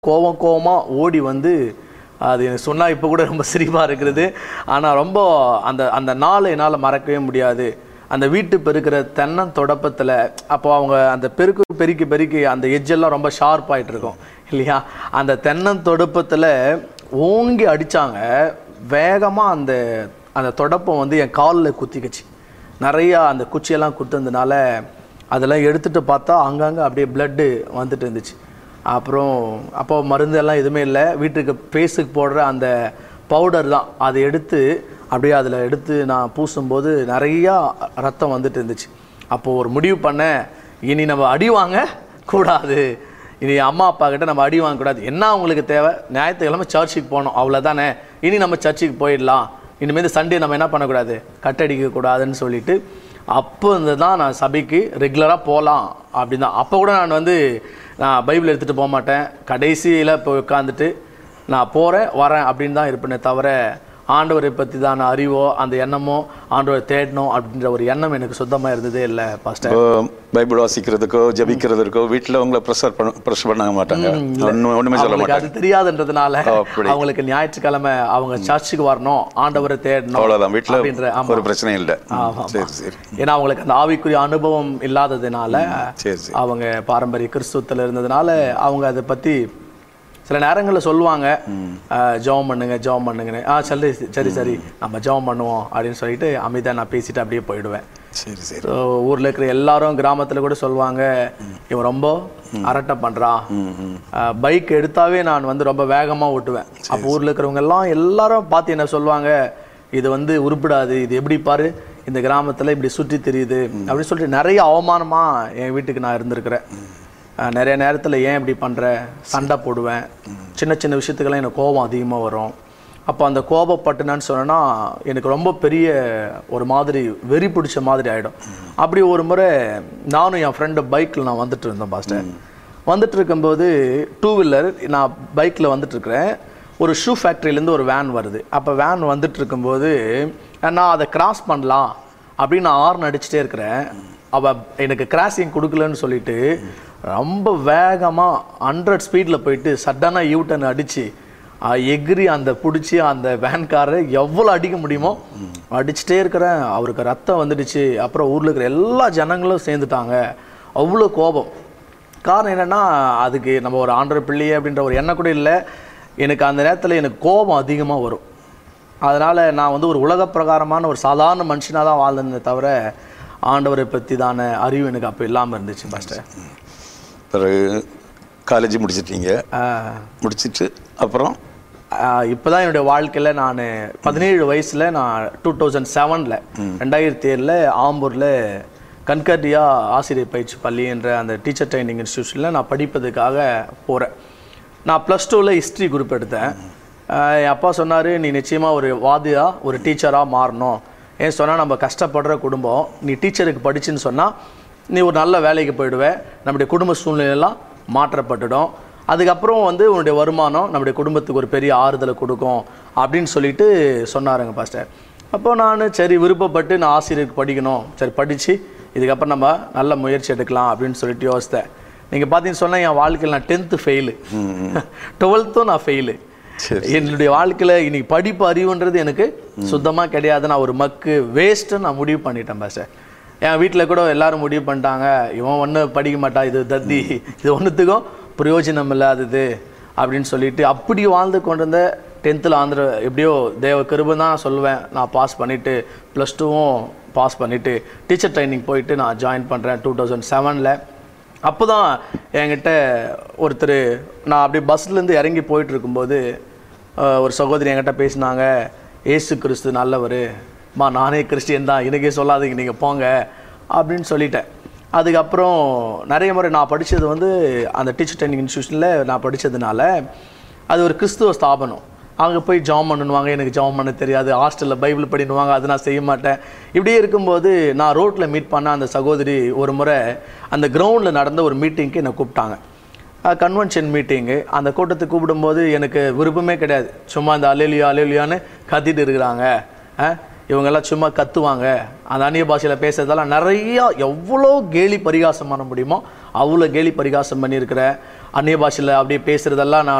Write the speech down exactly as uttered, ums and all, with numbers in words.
கோவம் கோவமாக ஓடி வந்து அது எனக்கு சொன்னால் இப்போ கூட ரொம்ப சிரிப்பாக இருக்கிறது. ஆனால் ரொம்ப அந்த அந்த நாளை என்னால் மறக்கவே முடியாது. அந்த வீட்டு பெருக்கிற தென்னன் தொடப்பத்தில் அப்போ அவங்க அந்த பெருக்கு பெருக்கி பெருக்கி அந்த எஜ்ஜெல்லாம் ரொம்ப ஷார்ப் ஆகிட்டு இருக்கும் இல்லையா. அந்த தென்னன் தொடப்பத்தில் ஓங்கி அடித்தாங்க. வேகமாக அந்த அந்த தொடப்பம் வந்து என் காலில் குத்திக்கிச்சு. நிறையா அந்த குச்சியெல்லாம் குத்துனதுனால அதெல்லாம் எடுத்துகிட்டு பார்த்தா அங்கங்கே அப்படியே பிளட்டு வந்துட்டு இருந்துச்சு. அப்புறம் அப்போ மருந்தெல்லாம் எதுவுமே இல்லை. வீட்டுக்கு ஃபேஸுக்கு போடுற அந்த பவுடர் தான், அதை எடுத்து அப்படியே அதில் எடுத்து நான் பூசும்போது நிறையா ரத்தம் வந்துட்டு இருந்துச்சு. அப்போது ஒரு முடிவு பண்ணேன், இனி நம்ம அடி வாங்க கூடாது, இனி அம்மா அப்பா கிட்ட நம்ம அடி வாங்கக்கூடாது. என்ன அவங்களுக்கு தேவை, ஞாயிற்றுக்கிழமை சர்ச்சுக்கு போகணும், அவ்வளோதானே. இனி நம்ம சர்ச்சுக்கு போயிடலாம், இனிமேல் சண்டே நம்ம என்ன பண்ணக்கூடாது, கட்டடிக்கக்கூடாதுன்னு சொல்லிட்டு அப்போ இருந்து தான் நான் சபைக்கு ரெகுலராக போகலாம் அப்படின்னு தான். அப்போ கூட நான் வந்து நான் பைபிள் எடுத்துகிட்டு போக மாட்டேன். கடைசியில் இப்போ உட்காந்துட்டு நான் போகிறேன் வரேன் அப்படின்னு தான் இருப்பேனே தவிர ஆண்டவரை பற்றி தான் அறிவோ அந்த எண்ணமோ ஆண்டவரை தேடணும் அப்படின்ற ஒரு எண்ணம் எனக்கு சுத்தமாக இருந்ததே இல்லை. பாஸ்டர் பைபிள் வாசிக்கிறதுக்கோ ஜபிக்கிறதுக்கோ வீட்டில் அவங்கள ப்ரெஷர் பண்ண ப்ரெஷர் பண்ண மாட்டாங்க, ஒன்றுமே சொல்ல மாட்டாங்க. அது தெரியாதுன்றதுனால அவங்களுக்கு ஞாயிற்றுக்கிழமை அவங்க சர்ச்சுக்கு வரணும், ஆண்டவரை தேடணும், அவ்வளோதான். வீட்டில் அப்படின்ற ஒரு பிரச்சனை இல்லை. சரி சரி. ஏன்னா அவங்களுக்கு அந்த ஆவிக்குரிய அனுபவம் இல்லாததுனால, அவங்க பாரம்பரிய கிறிஸ்துவத்தில் இருந்ததுனால அவங்க அதை பற்றி சில நேரங்களில் சொல்லுவாங்க, ஜெபம் பண்ணுங்க ஜெபம் பண்ணுங்கன்னு. ஆ சரி சரி சரி நம்ம ஜெபம் பண்ணுவோம் அப்படின்னு சொல்லிட்டு அமைதியாக நான் பேசிட்டு அப்படியே போயிடுவேன். சரி சரி. ஸோ ஊரில் இருக்கிற எல்லாரும் கிராமத்தில் கூட சொல்லுவாங்க, இவன் ரொம்ப அரட்டை பண்ணுறான். பைக் எடுத்தாவே நான் வந்து ரொம்ப வேகமாக ஓட்டுவேன். அப்போ ஊரில் இருக்கிறவங்க எல்லாம் எல்லாரும் பார்த்து என்ன சொல்லுவாங்க, இது வந்து உருப்பிடாது, இது எப்படி பாரு இந்த கிராமத்தில் இப்படி சுற்றி தெரியுது அப்படின்னு சொல்லிட்டு நிறைய அவமானமாக என் வீட்டுக்கு நான் இருந்திருக்கிறேன். நிறைய நேரத்தில் ஏன் இப்படி பண்ணுற சண்டை போடுவேன். சின்ன சின்ன விஷயத்துக்கெல்லாம் எனக்கு கோபம் அதிகமாக வரும். அப்போ அந்த கோபப்பட்டுனான்னு சொன்னேன்னா எனக்கு ரொம்ப பெரிய ஒரு மாதிரி வெறி பிடிச்ச மாதிரி ஆகிடும். அப்படி ஒரு முறை நானும் என் ஃப்ரெண்டு பைக்கில் நான் வந்துட்டு இருந்தேன் பாஸ்டர். வந்துட்டு இருக்கும்போது டூ வீலர் நான் பைக்கில் வந்துட்டுருக்கிறேன். ஒரு ஷூ ஃபேக்ட்ரியிலேருந்து ஒரு வேன் வருது. அப்போ வேன் வந்துட்டு இருக்கும்போது நான் அதை கிராஸ் பண்ணலாம் அப்படின்னு நான் ஹார்ன் அடிச்சுட்டே இருக்கிறேன். அவள் எனக்கு கிராசிங் கொடுக்கலன்னு சொல்லிட்டு ரொம்ப வேகமாக ஹண்ட்ரட் ஸ்பீடில் போயிட்டு சடனாக யூ டர்ன் அடித்து எகிரி அந்த பிடிச்சி அந்த வேன்காரை எவ்வளோ அடிக்க முடியுமோ அடிச்சுட்டே இருக்கிறேன். அவருக்கு ரத்தம் வந்துடுச்சு. அப்புறம் ஊரில் இருக்கிற எல்லா ஜனங்களும் சேர்ந்துட்டாங்க. அவ்வளோ கோபம். காரணம் என்னென்னா அதுக்கு நம்ம ஒரு ஆண்டவர் பிள்ளையே அப்படின்ற ஒரு எண்ணம் கூட இல்லை. எனக்கு அந்த நேரத்தில் எனக்கு கோபம் அதிகமாக வரும். அதனால் நான் வந்து ஒரு உலக பிரகாரமான ஒரு சாதாரண மனுஷனாக தான் வாழ்ந்தேனே தவிர ஆண்டவரை பற்றி தானே அறிவு எனக்கு அப்போ இல்லாமல் இருந்துச்சு பாஸ்டர். பிறகு காலேஜ் முடிச்சிட்டீங்க. முடிச்சுட்டு அப்புறம் இப்போ தான் என்னுடைய வாழ்க்கையில் நான் பதினேழு வயசில் நான் டூ தௌசண்ட் செவனில் ரெண்டாயிரத்தி ஏழில் ஆம்பூரில் கன்கர்டியா ஆசிரியர் பயிற்சி பள்ளி என்ற அந்த டீச்சர் ட்ரைனிங் இன்ஸ்டியூஷனில் நான் படிப்பதுக்காக போகிறேன். நான் ப்ளஸ் டூவில் ஹிஸ்ட்ரி குரூப் எடுத்தேன். என் அப்பா சொன்னார், நீ நிச்சயமாக ஒரு வாதியாக ஒரு டீச்சராக மாறணும். ஏன் சொன்னால் நம்ம கஷ்டப்படுற குடும்பம், நீ டீச்சருக்கு படிச்சுன்னு சொன்னால் நீ ஒரு நல்ல வேலைக்கு போயிடுவேன், நம்முடைய குடும்ப சூழ்நிலையெல்லாம் மாற்றப்பட்டுடும், அதுக்கப்புறம் வந்து உன்னுடைய வருமானம் நம்முடைய குடும்பத்துக்கு ஒரு பெரிய ஆறுதலை கொடுக்கும் அப்படின்னு சொல்லிட்டு சொன்னாருங்க பாஸ்டர். அப்போ நான் சரி விருப்பப்பட்டு நான் ஆசிரியருக்கு படிக்கணும், சரி படித்து இதுக்கப்புறம் நம்ம நல்ல முயற்சி எடுக்கலாம் அப்படின்னு சொல்லிட்டு யோசித்தேன். நீங்கள் பார்த்தீங்கன்னு சொன்னால் என் வாழ்க்கையில் நான் டென்த்து ஃபெயிலு, டுவெல்த்தும் நான் ஃபெயிலு. என்னுடைய வாழ்க்கையில் இன்னைக்கு படிப்பு அறிவுன்றது எனக்கு சுத்தமாக கிடையாது. நான் ஒரு மக்கு வேஸ்ட்டுன்னு நான் முடிவு பண்ணிட்டேன் பாஸ்டர். என் வீட்டில் கூட எல்லாரும் முடிவு பண்ணிட்டாங்க, இவன் ஒன்றும் படிக்க மாட்டான், இது தத்தி, இது ஒன்றுத்துக்கும் பிரயோஜனம் இல்லாதது அப்படின்னு சொல்லிட்டு அப்படி வாழ்ந்து கொண்டு இருந்த டென்த்தில் ஆந்திர எப்படியோ தேவ கிருபை தான் சொல்லுவேன். நான் பாஸ் பண்ணிவிட்டு ப்ளஸ் டூவும் பாஸ் பண்ணிவிட்டு டீச்சர் ட்ரைனிங் போயிட்டு நான் ஜாயின் பண்ணுறேன் டூ தௌசண்ட் செவனில். அப்போ தான் என்கிட்ட ஒருத்தர், நான் அப்படியே பஸ்லேருந்து இறங்கி போயிட்டு இருக்கும்போது ஒரு சகோதரி என்கிட்ட பேசினாங்க, ஏசு கிறிஸ்து நல்லவர் மா, நானே கிறிஸ்டியன் தான், எனக்கே சொல்லாதீங்க நீங்கள் போங்க அப்படின்னு சொல்லிட்டேன். அதுக்கப்புறம் நிறைய முறை நான் படித்தது வந்து அந்த டீச்சர் ட்ரைனிங் இன்ஸ்டியூஷனில் நான் படித்ததுனால அது ஒரு கிறிஸ்துவ ஸ்தாபனம். அங்கே போய் ஜாம் பண்ணுவாங்க, எனக்கு ஜாம் பண்ண தெரியாது. ஹாஸ்டலில் பைபிள் படினுவாங்க, அது நான் செய்ய மாட்டேன். இப்படியே இருக்கும்போது நான் ரோட்டில் மீட் பண்ண அந்த சகோதரி ஒரு முறை அந்த கிரவுண்டில் நடந்த ஒரு மீட்டிங்க்கு என்னை கூப்பிட்டாங்க. கன்வென்ஷன் மீட்டிங்கு. அந்த கூட்டத்துக்கு கூப்பிடும்போது எனக்கு விருப்பமே கிடையாது. சும்மா இந்த அலேலியா அலேலியான்னு கத்திட்டு இருக்கிறாங்க, இவங்கெல்லாம் சும்மா கத்துவாங்க, அந்த அந்நிய பாஷையில் பேசுறதெல்லாம் நிறையா எவ்வளோ கேலி பரிகாசம் பண்ண முடியுமோ அவ்வளோ கேலி பரிகாசம் பண்ணியிருக்கிறேன். அந்நிய பாஷையில் அப்படியே பேசுகிறதெல்லாம் நான்